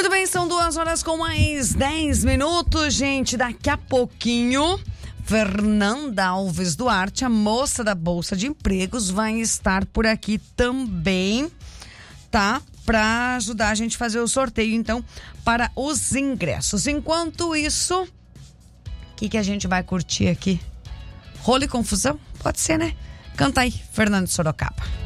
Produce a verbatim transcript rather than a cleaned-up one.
Muito bem, são duas horas com mais dez minutos, gente. Daqui a pouquinho, Fernanda Alves Duarte, a moça da Bolsa de Empregos, vai estar por aqui também, tá? Para ajudar a gente a fazer o sorteio, então, para os ingressos. Enquanto isso, o que, que a gente vai curtir aqui? Rolo e confusão? Pode ser, né? Canta aí, Fernando Sorocaba.